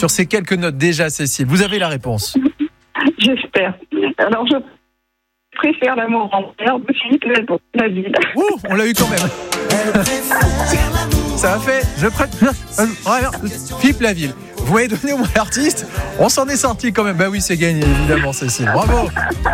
sur ces quelques notes déjà, Cécile. Vous avez la réponse. J'espère. Alors, je préfère l'amour en mer de Philippe Laville. Ouh, on l'a eu quand même. Ça a fait. Je préfère Philippe Laville. Vous m'avez donné au moins l'artiste. On s'en est sorti quand même. Bah oui, c'est gagné, évidemment, Cécile. Bravo.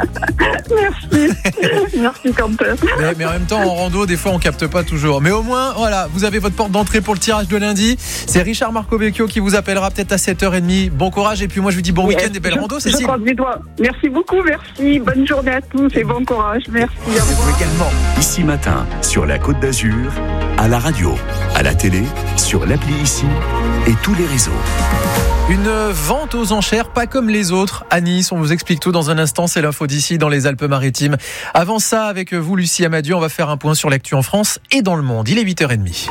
Merci. Merci, Quentin. Mais en même temps, en rando, des fois, on capte pas toujours. Mais au moins, voilà, vous avez votre porte d'entrée pour le tirage de lundi. C'est Richard Marcovecchio qui vous appellera peut-être à 7h30. Bon courage. Et puis moi, je vous dis bon week-end et belle rando, Cécile. Je croise les doigts. Merci beaucoup, merci. Bonne journée à tous et bon courage. Merci. Vous également. Ici Matin, sur la Côte d'Azur, à la radio, à la télé, sur l'appli Ici et tous les réseaux. Une vente aux enchères pas comme les autres à Nice. On vous explique tout dans un instant. C'est l'info d'ici dans les Alpes-Maritimes. Avant ça, avec vous, Lucie Amadieu, on va faire un point sur l'actu en France et dans le monde. Il est 8h30.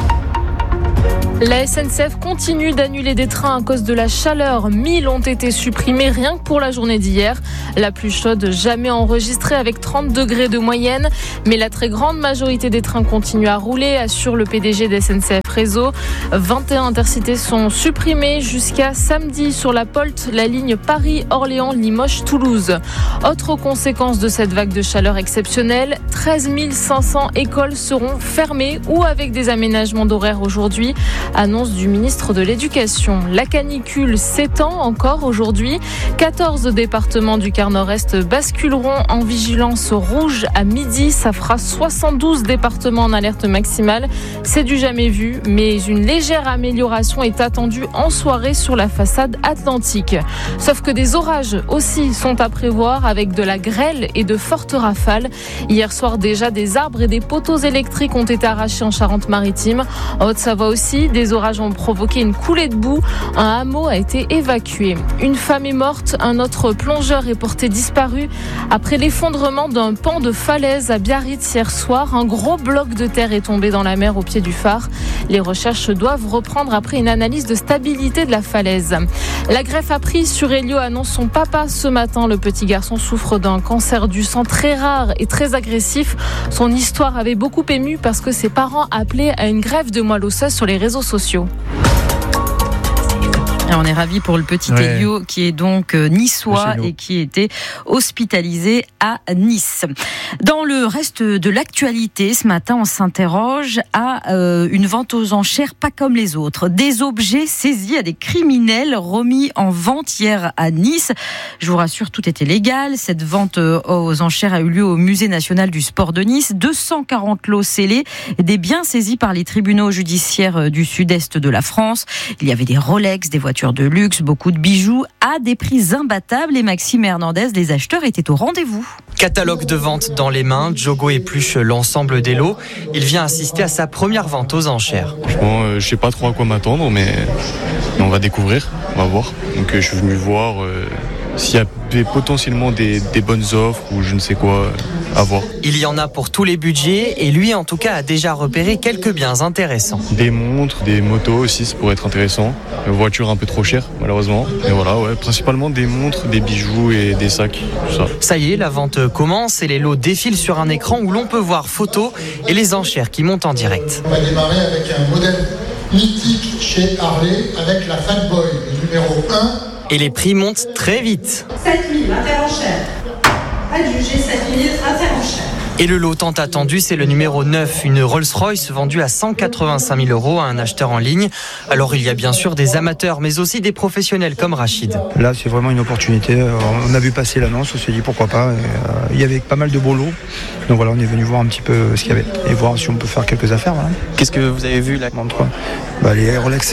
La SNCF continue d'annuler des trains à cause de la chaleur. 1000 ont été supprimés rien que pour la journée d'hier. La plus chaude jamais enregistrée avec 30 degrés de moyenne. Mais la très grande majorité des trains continuent à rouler, assure le PDG de SNCF Réseau. 21 intercités sont supprimés jusqu'à samedi sur la POLT, la ligne Paris-Orléans-Limoges-Toulouse. Autre conséquence de cette vague de chaleur exceptionnelle, 13 500 écoles seront fermées ou avec des aménagements d'horaires aujourd'hui. Annonce du ministre de l'Éducation. La canicule s'étend encore aujourd'hui. 14 départements du quart nord-est basculeront en vigilance rouge à midi. Ça fera 72 départements en alerte maximale. C'est du jamais vu, mais une légère amélioration est attendue en soirée sur la façade atlantique. Sauf que des orages aussi sont à prévoir avec de la grêle et de fortes rafales. Hier soir déjà, des arbres et des poteaux électriques ont été arrachés en Charente-Maritime. En Haute-Savoie aussi, des orages ont provoqué une coulée de boue. Un hameau a été évacué. Une femme est morte, un autre plongeur est porté disparu. Après l'effondrement d'un pan de falaise à Biarritz hier soir, un gros bloc de terre est tombé dans la mer au pied du phare. Les recherches doivent reprendre après une analyse de stabilité de la falaise. La greffe a pris sur Elio, annonce son papa ce matin. Le petit garçon souffre d'un cancer du sang très rare et très agressif. Son histoire avait beaucoup ému parce que ses parents appelaient à une greffe de moelle osseuse sur les réseaux sociaux. On est ravis pour le petit Elio qui est donc niçois et qui était hospitalisé à Nice. Dans le reste de l'actualité, ce matin, on s'interroge à une vente aux enchères pas comme les autres. Des objets saisis à des criminels remis en vente hier à Nice. Je vous rassure, tout était légal. Cette vente aux enchères a eu lieu au Musée national du sport de Nice. 240 lots scellés, des biens saisis par les tribunaux judiciaires du sud-est de la France. Il y avait des Rolex, des voitures de luxe, beaucoup de bijoux à des prix imbattables et Maxime Hernandez, les acheteurs étaient au rendez-vous. Catalogue de vente dans les mains, Diogo épluche l'ensemble des lots. Il vient assister à sa première vente aux enchères. Franchement, je sais pas trop à quoi m'attendre, mais on va découvrir, on va voir. Donc je suis venu voir s'il y avait potentiellement des bonnes offres ou je ne sais quoi à voir. Il y en a pour tous les budgets et lui en tout cas a déjà repéré quelques biens intéressants. Des montres, des motos aussi, ça pourrait être intéressant. Une voiture un peu trop chère malheureusement. Et voilà, principalement des montres, des bijoux et des sacs, tout ça. Ça y est, la vente commence et les lots défilent sur un écran où l'on peut voir photos et les enchères qui montent en direct. On va démarrer avec un modèle mythique chez Harley avec la Fatboy, le numéro 1. Et les prix montent très vite. 7 000, inter-enchères. Adjugé 7 000, inter-enchères. Et le lot tant attendu, c'est le numéro 9, une Rolls-Royce vendue à 185 000 € à un acheteur en ligne. Alors il y a bien sûr des amateurs, mais aussi des professionnels comme Rachid. Là, c'est vraiment une opportunité. On a vu passer l'annonce, on s'est dit pourquoi pas. Il y avait pas mal de beaux lots. Donc voilà, on est venu voir un petit peu ce qu'il y avait et voir si on peut faire quelques affaires. Voilà. Qu'est-ce que vous avez vu là ? Les Rolex.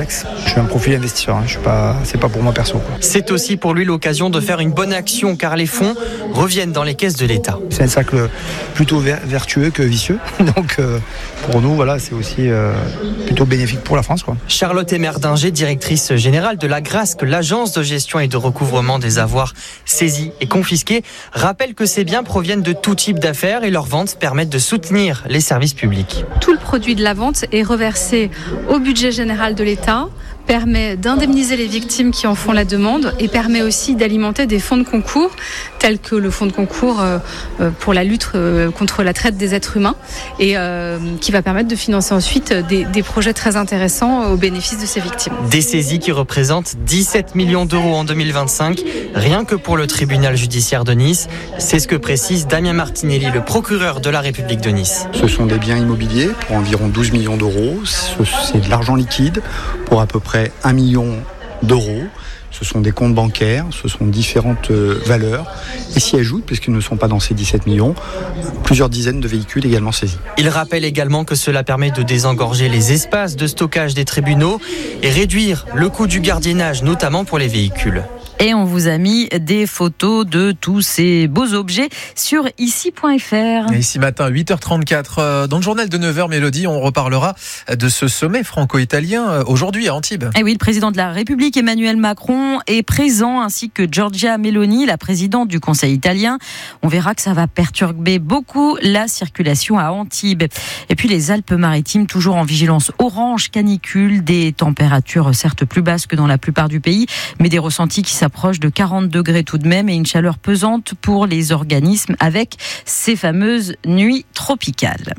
Je suis un profil investisseur. C'est pas pour moi perso. C'est aussi pour lui l'occasion de faire une bonne action car les fonds reviennent dans les caisses de l'État. C'est un cercle plutôt vertueux que vicieux. Donc pour nous, voilà, c'est aussi plutôt bénéfique pour la France, quoi. Charlotte Emerdinger, directrice générale de l'Agrasc, l'agence de gestion et de recouvrement des avoirs saisis et confisqués, rappelle que ces biens proviennent de tout type d'affaires et leurs ventes permettent de soutenir les services publics. Tout le produit de la vente est reversé au budget général de l'État, permet d'indemniser les victimes qui en font la demande et permet aussi d'alimenter des fonds de concours tels que le fonds de concours pour la lutte contre la traite des êtres humains et qui va permettre de financer ensuite des projets très intéressants au bénéfice de ces victimes. Des saisies qui représentent 17 millions d'euros en 2025, rien que pour le tribunal judiciaire de Nice. C'est ce que précise Damien Martinelli, le procureur de la République de Nice. Ce sont des biens immobiliers pour environ 12 millions d'euros. C'est de l'argent liquide pour à peu près 1 million d'euros. Ce sont des comptes bancaires, ce sont différentes valeurs. Et s'y ajoutent, puisqu'ils ne sont pas dans ces 17 millions, plusieurs dizaines de véhicules également saisis. Il rappelle également que cela permet de désengorger les espaces de stockage des tribunaux et réduire le coût du gardiennage, notamment pour les véhicules. Et on vous a mis des photos de tous ces beaux objets sur ici.fr. Et ici matin, 8h34, dans le journal de 9h, Mélodie, on reparlera de ce sommet franco-italien aujourd'hui à Antibes. Et oui, le président de la République, Emmanuel Macron, est présent, ainsi que Giorgia Meloni, la présidente du Conseil italien. On verra que ça va perturber beaucoup la circulation à Antibes. Et puis les Alpes-Maritimes, toujours en vigilance orange, canicule, des températures certes plus basses que dans la plupart du pays, mais des ressentis qui s'approche de 40 degrés tout de même et une chaleur pesante pour les organismes avec ces fameuses nuits tropicales.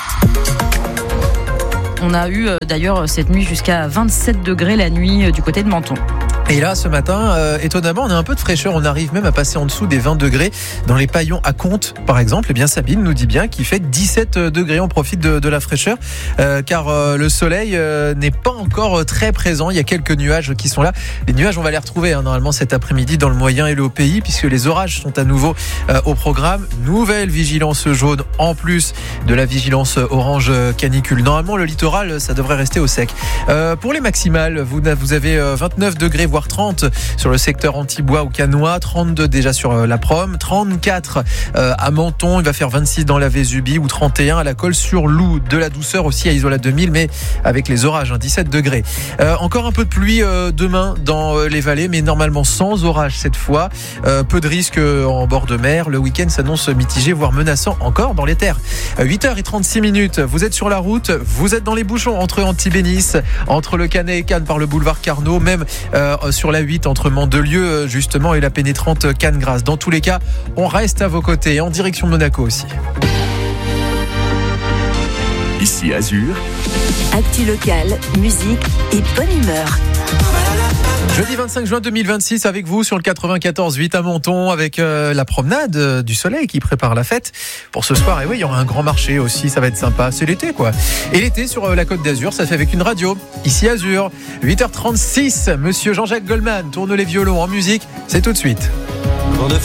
On a eu d'ailleurs cette nuit jusqu'à 27 degrés la nuit du côté de Menton. Et là, ce matin, étonnamment, on a un peu de fraîcheur. On arrive même à passer en dessous des 20 degrés dans les paillons à Comtes, par exemple. Eh bien, Sabine nous dit bien qu'il fait 17 degrés. On profite de la fraîcheur, car le soleil n'est pas encore très présent. Il y a quelques nuages qui sont là. Les nuages, on va les retrouver normalement cet après-midi dans le moyen et le haut pays, puisque les orages sont à nouveau au programme. Nouvelle vigilance jaune en plus de la vigilance orange canicule. Normalement, le littoral, ça devrait rester au sec. Pour les maximales, vous avez 29 degrés, voire 30 sur le secteur Antibois ou Canois, 32 déjà sur la Prom, 34 à Menton, il va faire 26 dans la Vésubie ou 31 à la Colle-sur-Loup. De la douceur aussi à Isola 2000, mais avec les orages, 17 degrés. Encore un peu de pluie demain dans les vallées, mais normalement sans orage cette fois. Peu de risques en bord de mer. Le week-end s'annonce mitigé, voire menaçant encore dans les terres. 8h36, vous êtes sur la route, vous êtes dans les bouchons entre Antibes et Nice, entre le Canet et Cannes par le boulevard Carnot, même sur la 8 entre Mandelieu justement et la pénétrante Cannes-Grasse. Dans tous les cas, on reste à vos côtés, en direction de Monaco aussi. Ici Azur. Actu locale, musique et bonne humeur. Jeudi 25 juin 2026 avec vous sur le 94.8 à Menton avec la promenade du soleil qui prépare la fête pour ce soir. Et oui, il y aura un grand marché aussi, ça va être sympa. C'est l'été quoi. Et l'été sur la Côte d'Azur, ça fait avec une radio. Ici Azur, 8h36, monsieur Jean-Jacques Goldman tourne les violons en musique. C'est tout de suite.